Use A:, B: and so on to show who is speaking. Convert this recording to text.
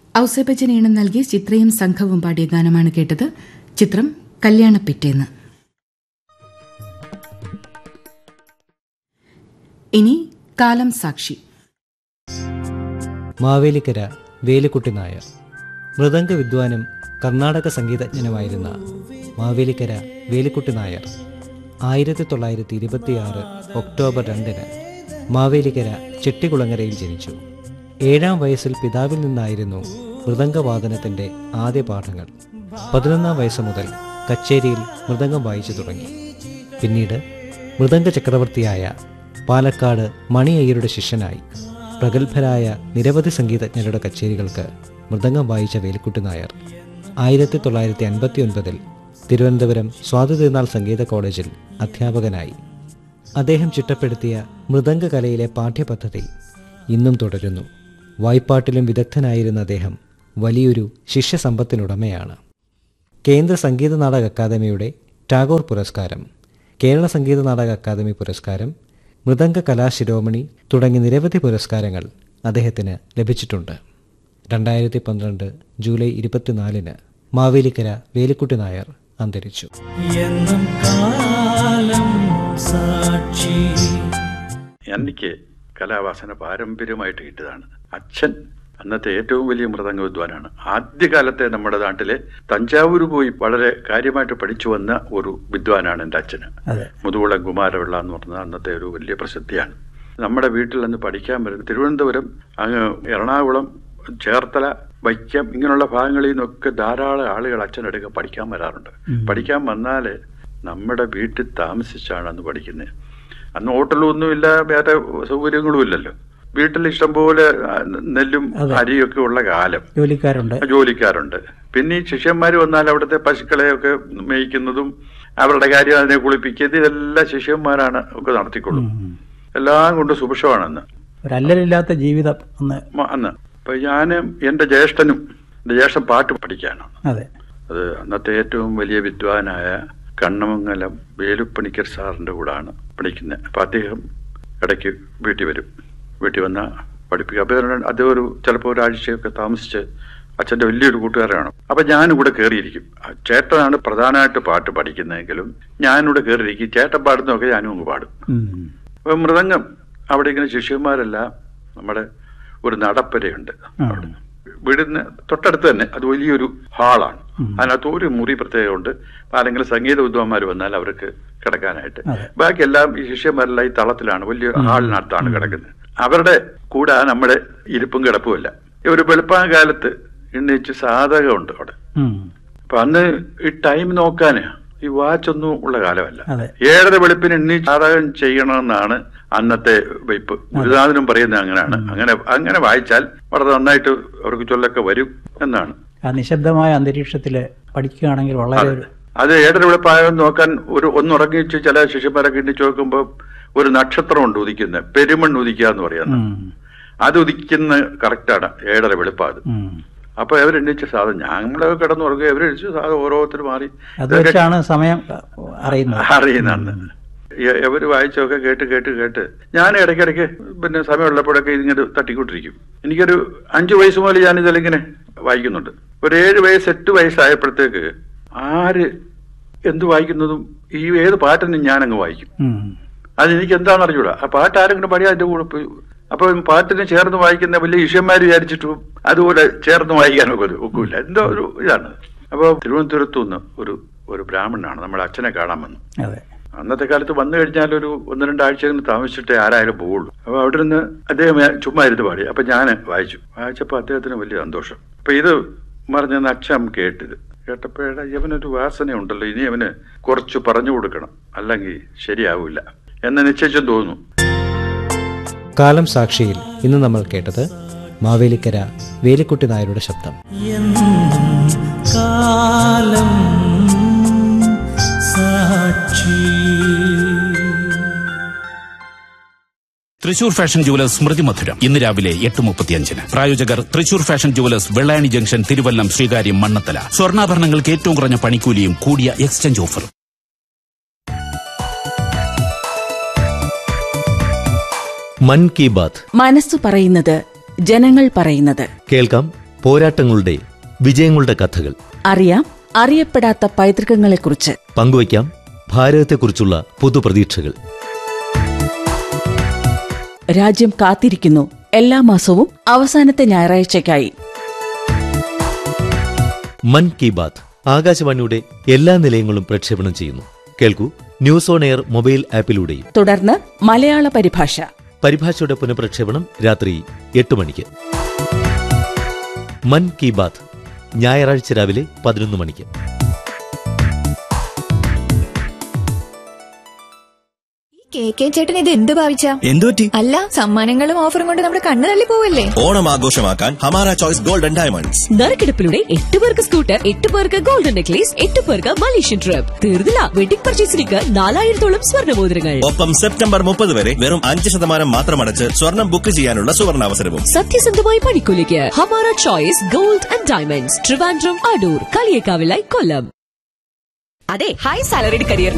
A: ഔസേപ്പച്ചൻ ഈണം നൽകി ചിത്രയും സംഘവും പാടിയ ഗാനമാണ് കേട്ടത്. ചിത്രം കല്യാണപ്പിറ്റേന്ന്. ഇനി കാലം സാക്ഷി.
B: മാവേലിക്കര വേലുക്കുട്ടി നായർ മൃദംഗ വിദ്വാനും കർണാടക സംഗീതജ്ഞനുമായിരുന്ന മാവേലിക്കര വേലുക്കുട്ടി നായർ 1926 ഒക്ടോബർ 2 മാവേലിക്കര ചെട്ടികുളങ്ങരയിൽ ജനിച്ചു. 7-ാം വയസ്സിൽ പിതാവിൽ നിന്നായിരുന്നു മൃദംഗവാദനത്തിൻ്റെ ആദ്യ പാഠങ്ങൾ. 11-ാം വയസ്സ് മുതൽ കച്ചേരിയിൽ മൃദംഗം വായിച്ചു തുടങ്ങി. പിന്നീട് മൃദംഗ ചക്രവർത്തിയായ പാലക്കാട് മണി അയ്യരുടെ ശിഷ്യനായി. പ്രഗത്ഭരായ നിരവധി സംഗീതജ്ഞരുടെ കച്ചേരികൾക്ക് മൃദംഗം വായിച്ച വേലുക്കുട്ടി നായർ 1959 തിരുവനന്തപുരം സ്വാതിതിരുനാൾ സംഗീത കോളേജിൽ അധ്യാപകനായി. അദ്ദേഹം ചിട്ടപ്പെടുത്തിയ മൃദംഗകലയിലെ പാഠ്യപദ്ധതി ഇന്നും തുടരുന്നു. വായ്പാട്ടിലും വിദഗ്ധനായിരുന്ന അദ്ദേഹം വലിയൊരു ശിഷ്യസമ്പത്തിനുടമയാണ്. കേന്ദ്ര സംഗീത നാടക അക്കാദമിയുടെ ടാഗോർ പുരസ്കാരം, കേരള സംഗീത നാടക അക്കാദമി പുരസ്കാരം, മൃദംഗ കലാശിരോമണി തുടങ്ങി നിരവധി പുരസ്കാരങ്ങൾ അദ്ദേഹത്തിന് ലഭിച്ചിട്ടുണ്ട്. 2012 ജൂലൈ 24 മാവേലിക്കര വേലുക്കുട്ടി നായർ അന്തരിച്ചു.
C: എനിക്ക് കലാവാസന പാരമ്പര്യമായിട്ട് കിട്ടിയതാണ്. അച്ഛൻ അന്നത്തെ ഏറ്റവും വലിയ മൃദംഗ വിദ്വാനാണ്. ആദ്യകാലത്തെ നമ്മുടെ നാട്ടിലെ തഞ്ചാവൂർ പോയി വളരെ കാര്യമായിട്ട് പഠിച്ചു വന്ന ഒരു വിദ്വാനാണ് എൻ്റെ അച്ഛന്. മുതുകുളം കുമാരപിള്ള എന്ന് പറഞ്ഞത് അന്നത്തെ ഒരു വലിയ പ്രസിദ്ധിയാണ്. നമ്മുടെ വീട്ടിൽ നിന്ന് പഠിക്കാൻ വരുന്നത് തിരുവനന്തപുരം, അങ്ങ് എറണാകുളം, ചേർത്തല, വൈക്കം ഇങ്ങനെയുള്ള ഭാഗങ്ങളിൽ നിന്നൊക്കെ ധാരാളം ആളുകൾ അച്ഛനടുക്ക പഠിക്കാൻ വരാറുണ്ട്. പഠിക്കാൻ വന്നാൽ നമ്മുടെ വീട്ടിൽ താമസിച്ചാണ് അന്ന് പഠിക്കുന്നത്. അന്ന് ഹോട്ടലൊന്നുമില്ല, വേറെ സൗകര്യങ്ങളും ഇല്ലല്ലോ. വീട്ടിൽ ഇഷ്ടംപോലെ നെല്ലും അരിയൊക്കെ ഉള്ള കാലം. ജോലിക്കാരുണ്ട്. പിന്നെ ഈ ശിഷ്യന്മാർ വന്നാൽ അവിടുത്തെ പശുക്കളെയൊക്കെ മേയ്ക്കുന്നതും അവരുടെ കാര്യം അതിനെ കുളിപ്പിക്കുന്നത് ഇതെല്ലാം ശിഷ്യന്മാരാണ് ഒക്കെ നടത്തിക്കൊള്ളും. എല്ലാം കൊണ്ട് സുഭിക്ഷമാണ് അന്ന്.
D: ഒരല്ലലില്ലാത്ത ജീവിതം
C: അന്ന്. അപ്പൊ ഞാനും എൻ്റെ ജ്യേഷ്ഠൻ പാട്ട് പഠിക്കാനാണ്. അത് അന്നത്തെ ഏറ്റവും വലിയ വിദ്വാനായ കണ്ണമംഗലം വേലുപ്പണിക്കർ സാറിന്റെ കൂടാണ് പഠിക്കുന്നത്. അപ്പൊ അദ്ദേഹം ഇടയ്ക്ക് വീട്ടിൽ വരും. വീട്ടിൽ വന്നാൽ പഠിപ്പിക്കുക. അപ്പൊ അദ്ദേഹം ചിലപ്പോൾ ഒരാഴ്ചയൊക്കെ താമസിച്ച് അച്ഛൻ്റെ വലിയൊരു കൂട്ടുകാരാണ്. അപ്പൊ ഞാനും കൂടെ കയറിയിരിക്കും. ചേട്ടനാണ് പ്രധാനമായിട്ട് പാട്ട് പഠിക്കുന്നതെങ്കിലും ഞാനിവിടെ കയറിയിരിക്കും. ചേട്ടൻ പാടുന്നതൊക്കെ ഞാനും അങ്ങ് പാടും. അപ്പൊ മൃദംഗം അവിടെ ഇങ്ങനെ ശിഷ്യന്മാരെല്ലാം നമ്മുടെ ഒരു നടപ്പരയുണ്ട്. വീടിന് തൊട്ടടുത്ത് തന്നെ അത് വലിയൊരു ഹാളാണ്. അതിനകത്ത് ഒരു മുറി പ്രത്യേകമുണ്ട്. ആരെങ്കിലും സംഗീത വിദ്വാന്മാർ വന്നാൽ അവർക്ക് കിടക്കാനായിട്ട്. ബാക്കി എല്ലാം ഈ ശിഷ്യന്മാരെല്ലാം ഈ തളത്തിലാണ്, വലിയ ഹാളിനകത്താണ് കിടക്കുന്നത്. അവരുടെ കൂടെ നമ്മുടെ ഇരിപ്പും കിടപ്പുമല്ല. ഒരു വെളുപ്പാങ്കാലത്ത് എണ്ണീച്ച് സാധകമുണ്ട് അവിടെ. അപ്പൊ അന്ന് ഈ ടൈം നോക്കാന് ഈ വാച്ചൊന്നും ഉള്ള കാലമല്ല. 7:30 വെളുപ്പിന് എണ്ണീച്ച് സാധകം ചെയ്യണമെന്നാണ് അന്നത്തെ വയ്പ്. ഗുരുനാഥനും പറയുന്നത് അങ്ങനെയാണ്. അങ്ങനെ വായിച്ചാൽ വളരെ നന്നായിട്ട് അവർക്ക് ചൊല്ലൊക്കെ വരും എന്നാണ്.
D: നിശബ്ദമായ അന്തരീക്ഷത്തില് പഠിക്കുകയാണെങ്കിൽ വളരെ
C: അത് 7:30 വെളുപ്പായെന്ന് നോക്കാൻ ഒന്നുറങ്ങിച്ച് ചില ശിഷ്യന്മാരൊക്കെ എണ്ണിച്ച് നോക്കുമ്പോൾ ഒരു നക്ഷത്രമുണ്ട് ഉദിക്കുന്നത്, പെരുമൺ ഉദിക്കുക എന്ന് പറയുന്നത്. അത് ഉദിക്കുന്ന കറക്റ്റാണ് 7:30 വെളുപ്പാത്. അപ്പൊ അവരെണ്ണിച്ച സാധനം ഞങ്ങളൊക്കെ കിടന്നുറങ്ങുക, അവരെണ്ണിച്ച് സാധനം ഓരോരുത്തർ മാറി
D: സമയം
C: അറിയുന്നതാണ്. എവര് വായിച്ചൊക്കെ കേട്ട് ഞാൻ ഇടയ്ക്കിടയ്ക്ക് പിന്നെ സമയമുള്ളപ്പോഴൊക്കെ ഇതിങ്ങനെ തട്ടിക്കൊണ്ടിരിക്കും. എനിക്കൊരു 5 വയസ്സ് മുതൽ ഞാൻ ഇതിലിങ്ങനെ വായിക്കുന്നുണ്ട്. ഒരു 7 വയസ്സ് 8 വയസ്സായപ്പോഴത്തേക്ക് ആര് എന്ത് വായിക്കുന്നതും ഈ ഏത് പാട്ടിനും ഞാനങ്ങ് വായിക്കും. അതെനിക്ക് എന്താണെന്ന് അറിഞ്ഞൂടാ. ആ പാട്ട് ആരെങ്കിലും പാടിയാൽ അതിന്റെ കൂടെ പോയി. അപ്പൊ പാട്ടിന് ചേർന്ന് വായിക്കുന്ന വലിയ ഈശ്വന്മാർ വിചാരിച്ചിട്ടും അതുപോലെ ചേർന്ന് വായിക്കാനൊക്കെ ഒക്കില്ല. എന്തോ ഒരു ഇതാണ്. അപ്പൊ തിരുവനന്തപുരത്തു നിന്ന് ഒരു ബ്രാഹ്മണനാണ് നമ്മുടെ അച്ഛനെ കാണാൻ വന്നു. അന്നത്തെ കാലത്ത് വന്നു കഴിഞ്ഞാൽ ഒരു 1-2 ആഴ്ച താമസിച്ചിട്ടേ ആരായാലും പോവുള്ളൂ. അപ്പൊ അവിടെ നിന്ന് അദ്ദേഹം ചുമ്മാ ഇരുന്ന് പാടി. അപ്പൊ ഞാൻ വായിച്ചപ്പോ അദ്ദേഹത്തിന് വലിയ സന്തോഷം. അപ്പൊ ഇത് പറഞ്ഞെന്ന് അച്ഛൻ കേട്ടപ്പോഴേ ഇവനൊരു വാസനയുണ്ടല്ലോ, ഇനി അവന് കുറച്ച് പറഞ്ഞു കൊടുക്കണം, അല്ലെങ്കിൽ ശരിയാവില്ല എന്ന് നിശ്ചയിച്ചു തോന്നുന്നു.
B: കാലം സാക്ഷിയിൽ ഇന്ന് നമ്മൾ കേട്ടത് മാവേലിക്കര വേലുക്കുട്ടി നായരുടെ ശബ്ദം. കാലം സാക്ഷി.
E: തൃശൂർ ഫാഷൻ ജുവലേഴ്സ് സ്മൃതി മധുരം ഇന്ന് രാവിലെ 8:35. പ്രായോജകർ Thrissur fashion jewellers, Vellayani junction, Thiruvallam, Sreekaryam, Mannathala. സ്വർണ്ണാഭരണങ്ങൾക്ക് ഏറ്റവും കുറഞ്ഞ പണിക്കൂലിയും കൂടിയ എക്സ്ചേഞ്ച് ഓഫറും.
F: മൻ കി ബാത്ത്,
A: മനസ്സു പറയുന്നത്, ജനങ്ങൾ പറയുന്നത്.
F: കേൾക്കാം പോരാട്ടങ്ങളുടെ വിജയങ്ങളുടെ കഥകൾ
G: അറിയാം അറിയപ്പെടാത്ത പൈതൃകങ്ങളെക്കുറിച്ച്.
F: പങ്കുവയ്ക്കാം ഭാരതത്തെക്കുറിച്ചുള്ള പുതുപ്രതീക്ഷകൾ.
G: രാജ്യം കാത്തിരിക്കുന്നു എല്ലാ മാസവും അവസാനത്തെ ഞായറാഴ്ചയ്ക്കായി.
F: മൻ കി ബാത്ത് ആകാശവാണിയുടെ എല്ലാ നിലയങ്ങളും പ്രക്ഷേപണം ചെയ്യുന്നു. കേൾക്കൂ, ന്യൂസ് ഓൺ എയർ മൊബൈൽ ആപ്പിലൂടെയും.
G: തുടർന്ന് മലയാള പരിഭാഷ.
F: പരിഭാഷയുടെ പുനഃപ്രക്ഷേപണം രാത്രി 8 മണിക്ക്. മൻ കി ബാത്ത് ഞായറാഴ്ച രാവിലെ 11 മണിക്ക്.
H: കെ ചേട്ടൻ ഇത് എന്ത് ഭാവിച്ച?
I: എന്തുപറ്റി?
H: അല്ല, സമ്മാനങ്ങളും ഓഫറും കൊണ്ട് നമ്മുടെ കണ്ണ് തള്ളി പോവല്ലേ?
I: ഓണം ആഘോഷമാക്കാൻ ഹമാര ചോയ്സ് ഗോൾഡൻ ഡയമണ്ട്സ്.
J: നറുക്കെടുപ്പിലൂടെ 8 പേർക്ക് സ്കൂട്ടർ, 8 പേർക്ക് ഗോൾഡൻ നെക്ലേസ്, 8 പേർക്ക് മലേഷ്യൻ ട്രിപ്പ്. തീർന്നില്ല, വെഡിംഗ് പർച്ചേസിലേക്ക് 4000-ഓളം സ്വർണ്ണമോതിരങ്ങൾ.
I: ഒപ്പം സെപ്റ്റംബർ 30 വരെ വെറും 5% മാത്രം അടച്ച് സ്വർണം ബുക്ക് ചെയ്യാനുള്ള സുവർണാവസരവും.
J: സത്യസന്ധമായ പണിക്കൂലിക്ക് Hamara choice gold and diamonds, Trivandrum, Adoor, കളിയേക്കാവിലായി, കൊല്ലം. അതെ, ഹൈ സാലറിഡ് കരിയർ